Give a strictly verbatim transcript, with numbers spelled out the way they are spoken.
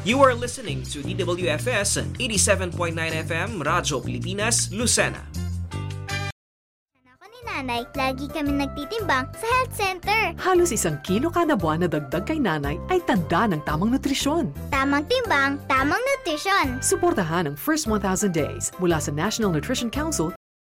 You are listening to D W F S eighty-seven point nine F M, Radyo Pilipinas, Lucena. Ako ni Nanay, lagi kami nagtitimbang sa health center. Halos isang kilo kada buwan na dagdag kay nanay ay tanda ng tamang nutrisyon. Tamang timbang, tamang nutrisyon. Suportahan ang first one thousand days mula sa National Nutrition Council